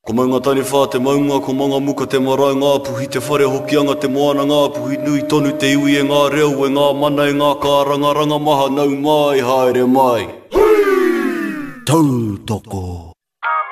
Ko maunga tani whā te maunga, ko manga muka te marae ngā puhi, te whare hokianga te moana ngā puhi, nui tonu te iwi e ngā reo, e ngā mana e ngā kāranga, ranga maha nau mai, haere mai. Tautoko.